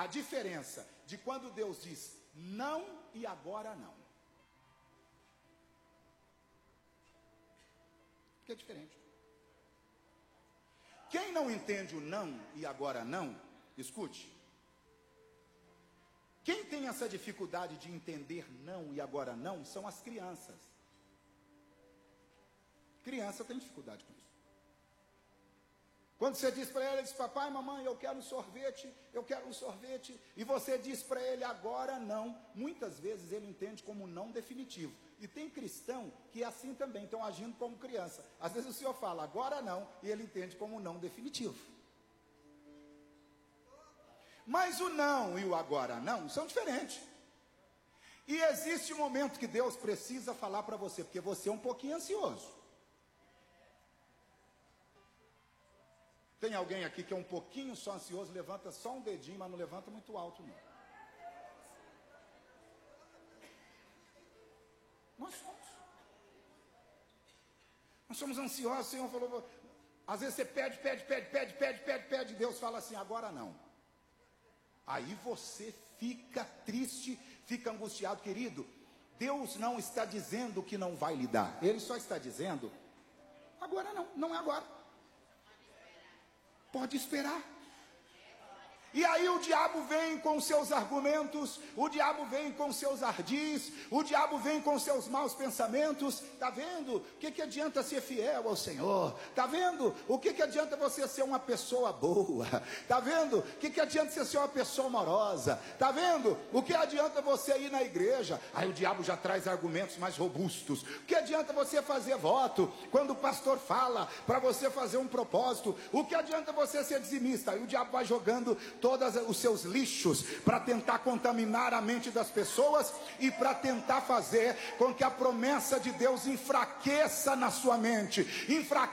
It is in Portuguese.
diferença de quando Deus diz não e agora não. Que é diferente. Quem não entende o não e agora não, escute. Quem tem essa dificuldade de entender não e agora não são as crianças. Criança tem dificuldade com isso. Quando você diz para ele, papai, mamãe, eu quero um sorvete, e você diz para ele agora não, muitas vezes ele entende como não definitivo. E tem cristão que é assim também, estão agindo como criança. Às vezes o senhor fala agora não, e ele entende como não definitivo. Mas o não e o agora não são diferentes. E existe um momento que Deus precisa falar para você, porque você é um pouquinho ansioso. Tem alguém aqui que é um pouquinho só ansioso, levanta só um dedinho, mas não levanta muito alto não. Nós somos ansiosos. O Senhor falou, às vezes você pede, Deus fala assim, agora não. Aí você fica triste, fica angustiado, querido. Deus não está dizendo que não vai lhe dar, Ele só está dizendo, agora não, não é agora. Pode esperar. E aí o diabo vem com seus argumentos, o diabo vem com seus ardis, o diabo vem com seus maus pensamentos. Está vendo? O que adianta ser fiel ao Senhor? Está vendo? O que adianta você ser uma pessoa boa? Está vendo? O que adianta você ser uma pessoa amorosa? Está vendo? O que adianta você ir na igreja? Aí o diabo já traz argumentos mais robustos. O que adianta você fazer voto quando o pastor fala para você fazer um propósito? O que adianta você ser dizimista? Aí o diabo vai jogando todos os seus lixos para tentar contaminar a mente das pessoas e para tentar fazer com que a promessa de Deus enfraqueça na sua mente,